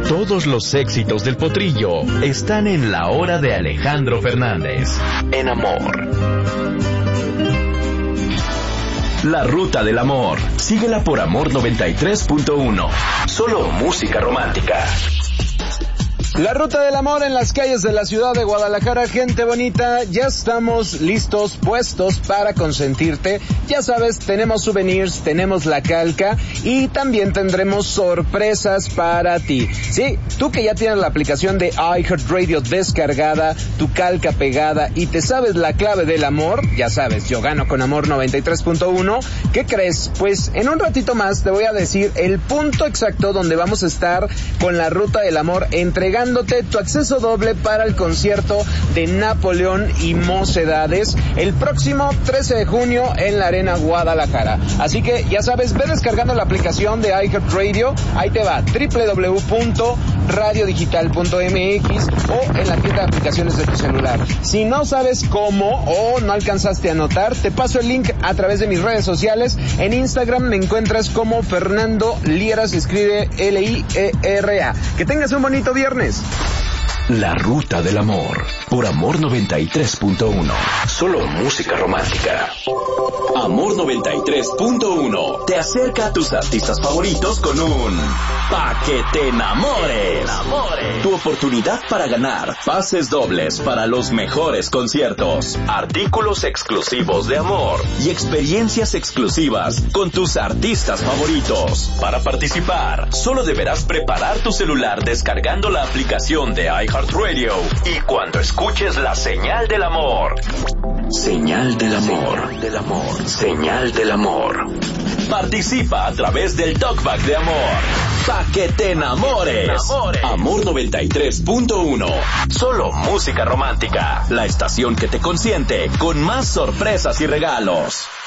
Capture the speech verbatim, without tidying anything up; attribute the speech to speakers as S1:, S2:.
S1: Todos los éxitos del potrillo están en La Hora de Alejandro Fernández, en Amor. La Ruta del Amor. Síguela por Amor noventa y tres punto uno. Solo música romántica.
S2: La Ruta del Amor en las calles de la ciudad de Guadalajara. Gente bonita, ya estamos listos, puestos para consentirte. Ya sabes, tenemos souvenirs, tenemos la calca y también tendremos sorpresas para ti. Sí, tú que ya tienes la aplicación de iHeartRadio descargada, tu calca pegada y te sabes la clave del amor, ya sabes, yo gano con Amor noventa y tres punto uno. ¿Qué crees? Pues en un ratito más te voy a decir el punto exacto donde vamos a estar con la Ruta del Amor, entregando tu acceso doble para el concierto de Napoleón y Mocedades el próximo trece de junio en la Arena Guadalajara. Así que ya sabes, ve descargando la aplicación de iHeartRadio, ahí te va, doble u doble u doble u punto radio digital punto m x o en la tienda de aplicaciones de tu celular. Si no sabes cómo o no alcanzaste a anotar, te paso el link a través de mis redes sociales. En Instagram me encuentras como Fernando Liera, se escribe L I E R A. Que tengas un bonito viernes.
S1: La Ruta del Amor, por Amor noventa y tres punto uno. Solo música romántica. Amor noventa y tres punto uno te acerca a tus artistas favoritos con un Pa' que te enamores. Tu oportunidad para ganar pases dobles para los mejores conciertos, artículos exclusivos de Amor y experiencias exclusivas con tus artistas favoritos. Para participar, solo deberás preparar tu celular descargando la aplicación de iHeartRadio y cuando escuches la señal del amor. Señal del amor, del amor, señal del amor. Participa a través del talkback de Amor. Pa' que te enamores. Amor noventa y tres punto uno. Solo música romántica. La estación que te consiente con más sorpresas y regalos.